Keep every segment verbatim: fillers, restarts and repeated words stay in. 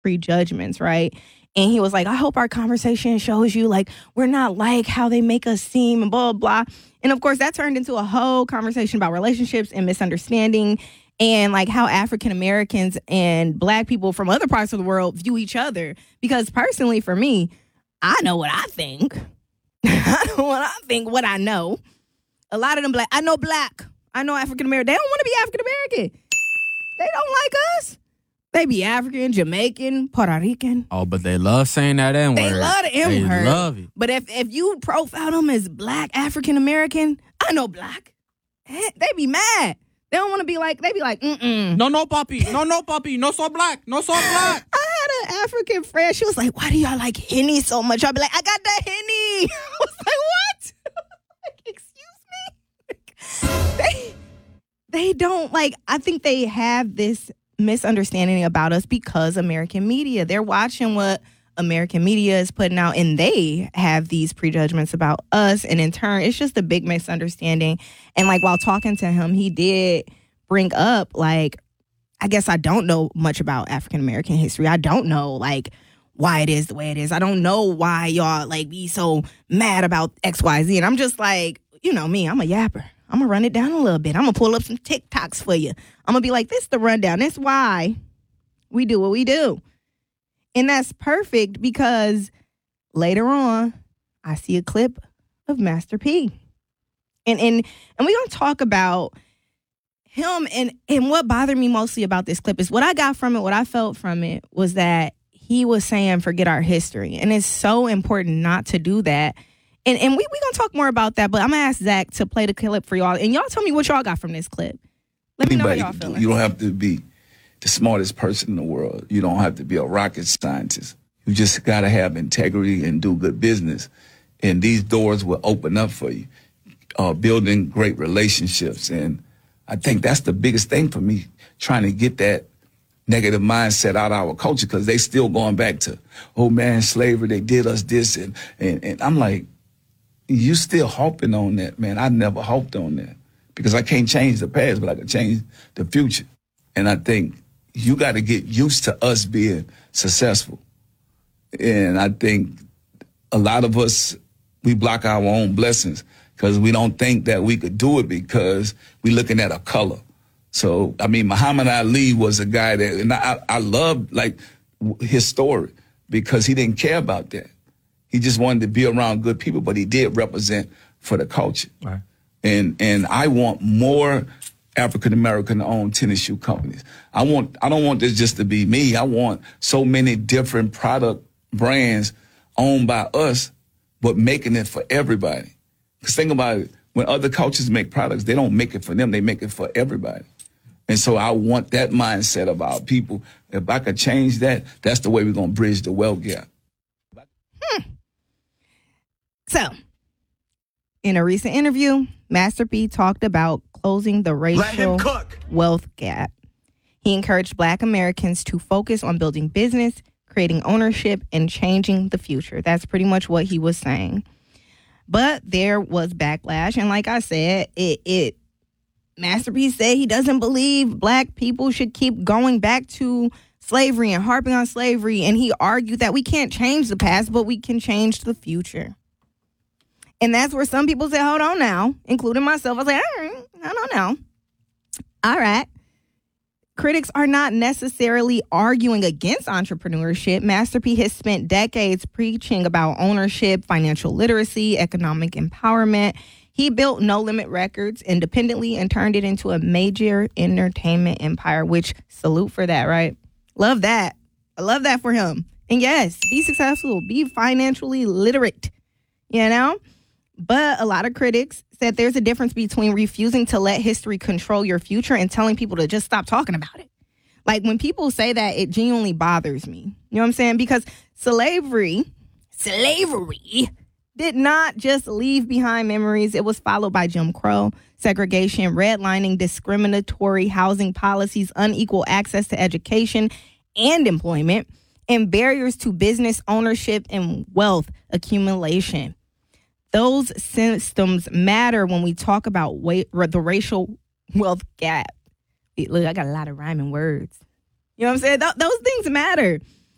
prejudgments, right? And he was like, I hope our conversation shows you, like, we're not like how they make us seem and blah, blah, blah. And, of course, that turned into a whole conversation about relationships and misunderstanding and, like, how African Americans and Black people from other parts of the world view each other. Because, personally, for me, I know what I think. I know what I think, what I know. A lot of them Black. I know Black. I know African American. They don't want to be African American. They don't like us. They be African, Jamaican, Puerto Rican. Oh, but they love saying that N-word. They love the N-word. They love it. But if, if you profile them as Black, African American, I know Black. They be mad. They don't want to be like, they be like, mm-mm. No, no, papi. No, no, papi. No, so Black. No, so Black. I had an African friend. She was like, why do y'all like Henny so much? I'll be like, I got that Henny. I was like, what? Like, excuse me? they, they don't, like, I think they have this misunderstanding about us because American media. They're watching what American media is putting out, and they have these prejudgments about us. And in turn, it's just a big misunderstanding. And like while talking to him, he did bring up, like, I guess I don't know much about African American history. I don't know like why it is the way it is. I don't know why y'all like be so mad about X, Y, Z. And I'm just like, you know me, I'm a yapper. I'm going to run it down a little bit. I'm going to pull up some TikToks for you. I'm going to be like, this is the rundown. This is why we do what we do. And that's perfect because later on, I see a clip of Master P. And and and we're going to talk about him. And, and what bothered me mostly about this clip is what I got from it, what I felt from it was that he was saying, forget our history. And it's so important not to do that. And and we we gonna talk more about that, but I'm gonna ask Zach to play the clip for y'all, and y'all tell me what y'all got from this clip. Let me know how y'all feeling. You don't have to be the smartest person in the world. You don't have to be a rocket scientist. You just gotta have integrity and do good business, and these doors will open up for you. Uh, building great relationships, and I think that's the biggest thing for me, trying to get that negative mindset out of our culture, because they still going back to, oh man, slavery, they did us this, and and, and I'm like, you still hoping on that, man. I never hoped on that because I can't change the past, but I can change the future. And I think you got to get used to us being successful. And I think a lot of us, we block our own blessings because we don't think that we could do it because we're looking at a color. So, I mean, Muhammad Ali was a guy that, and I, I love like his story because he didn't care about that. He just wanted to be around good people, but he did represent for the culture. Right. And and I want more African American owned tennis shoe companies. I want I don't want this just to be me. I want so many different product brands owned by us, but making it for everybody. Because think about it, when other cultures make products, they don't make it for them, they make it for everybody. And so I want that mindset of our people. If I could change that, that's the way we're gonna bridge the wealth gap. Hmm. So, in a recent interview, Master P talked about closing the racial wealth gap. He encouraged Black Americans to focus on building business, creating ownership, and changing the future. That's pretty much what he was saying. But there was backlash, and like I said, it, it Master P said he doesn't believe Black people should keep going back to slavery and harping on slavery, and he argued that we can't change the past, but we can change the future. And that's where some people say, hold on now, including myself. I was like, all right, I don't know. All right. Critics are not necessarily arguing against entrepreneurship. Master P has spent decades preaching about ownership, financial literacy, economic empowerment. He built No Limit Records independently and turned it into a major entertainment empire, which salute for that, right? Love that. I love that for him. And yes, be successful, be financially literate, you know? But a lot of critics said there's a difference between refusing to let history control your future and telling people to just stop talking about it. Like when people say that, it genuinely bothers me. You know what I'm saying? Because slavery, slavery did not just leave behind memories. It was followed by Jim Crow, segregation, redlining, discriminatory housing policies, unequal access to education and employment, and barriers to business ownership and wealth accumulation. Those systems matter when we talk about wa- the racial wealth gap. Look, I got a lot of rhyming words. You know what I'm saying? Th- those things matter.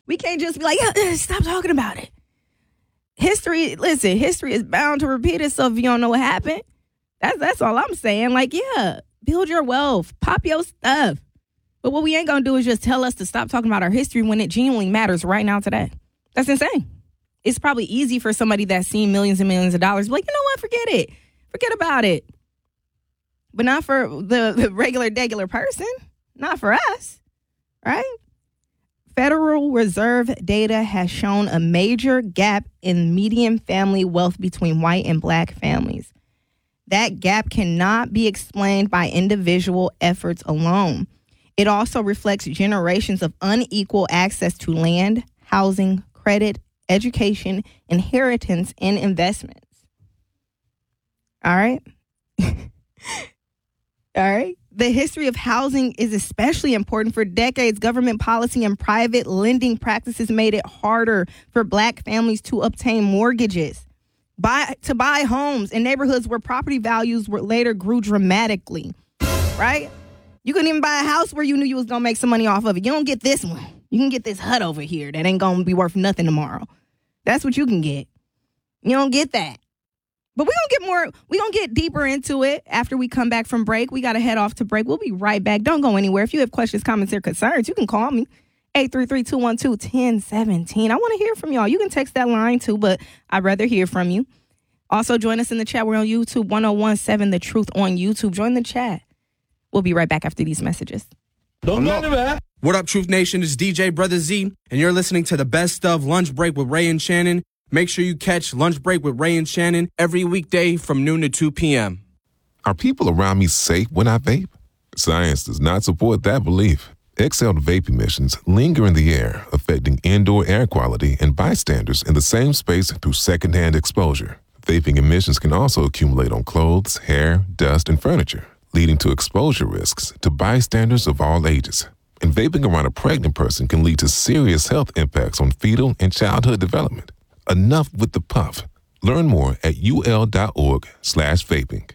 We can't just be like, yeah, stop talking about it. History, listen, history is bound to repeat itself if you don't know what happened. That's that's all I'm saying. Like, yeah, build your wealth, pop your stuff. But what we ain't gonna do is just tell us to stop talking about our history when it genuinely matters right now today. That's insane. It's probably easy for somebody that's seen millions and millions of dollars, like, you know what, forget it. Forget about it. But not for the, the regular, degular person. Not for us, right? Federal Reserve data has shown a major gap in median family wealth between white and black families. That gap cannot be explained by individual efforts alone. It also reflects generations of unequal access to land, housing, credit, education, inheritance, and investments. All right? All right? The history of housing is especially important. For decades, government policy and private lending practices made it harder for black families to obtain mortgages, buy to buy homes in neighborhoods where property values were later grew dramatically, right? You couldn't even buy a house where you knew you was going to make some money off of it. You don't get this one. You can get this hut over here that ain't going to be worth nothing tomorrow. That's what you can get. You don't get that. But we're going to get more, we're going to get deeper into it after we come back from break. We got to head off to break. We'll be right back. Don't go anywhere. If you have questions, comments, or concerns, you can call me. eight three three, two one two, one zero one seven. I want to hear from y'all. You can text that line too, but I'd rather hear from you. Also, join us in the chat. We're on YouTube, one oh one seven The Truth on YouTube. Join the chat. We'll be right back after these messages. Don't go anywhere. What up, Truth Nation? It's D J Brother Z, and you're listening to the best of Lunch Break with Ray and Shannon. Make sure you catch Lunch Break with Ray and Shannon every weekday from noon to two p.m. Are people around me safe when I vape? Science does not support that belief. Exhaled vape emissions linger in the air, affecting indoor air quality and bystanders in the same space through secondhand exposure. Vaping emissions can also accumulate on clothes, hair, dust, and furniture, leading to exposure risks to bystanders of all ages. And vaping around a pregnant person can lead to serious health impacts on fetal and childhood development. Enough with the puff. Learn more at ul.org slash vaping.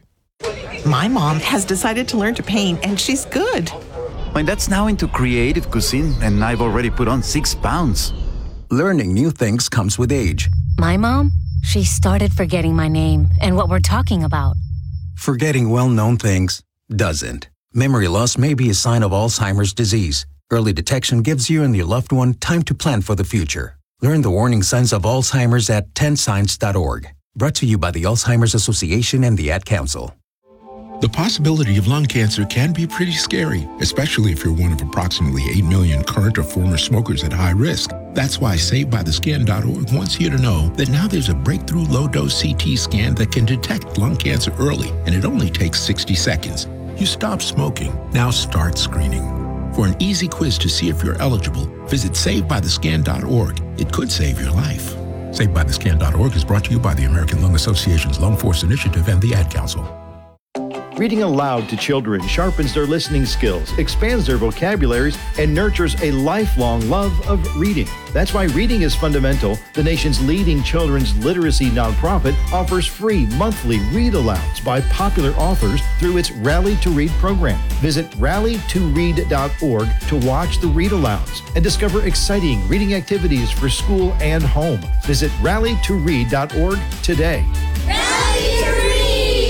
My mom has decided to learn to paint, and she's good. My dad's now into creative cuisine, and I've already put on six pounds. Learning new things comes with age. My mom, she started forgetting my name and what we're talking about. Forgetting well-known things doesn't. Memory loss may be a sign of Alzheimer's disease. Early detection gives you and your loved one time to plan for the future. Learn the warning signs of Alzheimer's at ten signs dot org. Brought to you by the Alzheimer's Association and the Ad Council. The possibility of lung cancer can be pretty scary, especially if you're one of approximately eight million current or former smokers at high risk. That's why Saved By The Skin dot org wants you to know that now there's a breakthrough low-dose C T scan that can detect lung cancer early, and it only takes sixty seconds. You stop smoking. Now start screening. For an easy quiz to see if you're eligible, visit Saved By The Skin dot org. It could save your life. Saved By The Skin dot org is brought to you by the American Lung Association's Lung Force Initiative and the Ad Council. Reading aloud to children sharpens their listening skills, expands their vocabularies, and nurtures a lifelong love of reading. That's why Reading is Fundamental, the nation's leading children's literacy nonprofit, offers free monthly read-alouds by popular authors through its Rally to Read program. Visit rally to read dot org to watch the read-alouds and discover exciting reading activities for school and home. Visit rally to read dot org today. Rally to Read!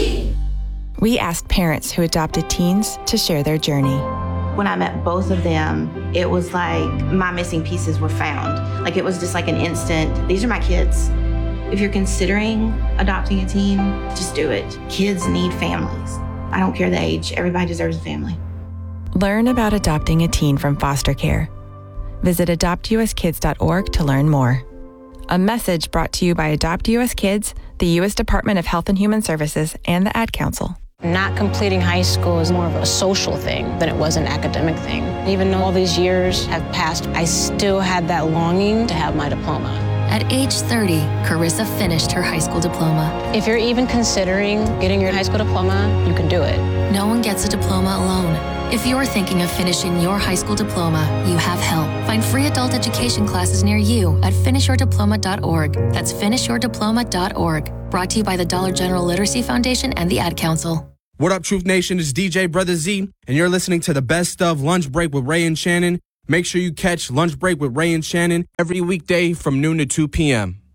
We asked parents who adopted teens to share their journey. When I met both of them, it was like my missing pieces were found. Like it was just like an instant, these are my kids. If you're considering adopting a teen, just do it. Kids need families. I don't care the age, everybody deserves a family. Learn about adopting a teen from foster care. Visit adopt u s kids dot org to learn more. A message brought to you by Adopt U S Kids, the U S Department of Health and Human Services, and the Ad Council. Not completing high school is more of a social thing than it was an academic thing. Even though all these years have passed, I still had that longing to have my diploma. At age thirty, Carissa finished her high school diploma. If you're even considering getting your high school diploma, you can do it. No one gets a diploma alone. If you're thinking of finishing your high school diploma, you have help. Find free adult education classes near you at finish your diploma dot org. That's finish your diploma dot org. Brought to you by the Dollar General Literacy Foundation and the Ad Council. What up, Truth Nation? It's D J Brother Z, and you're listening to the best of Lunch Break with Ray and Shannon. Make sure you catch Lunch Break with Ray and Shannon every weekday from noon to two p.m.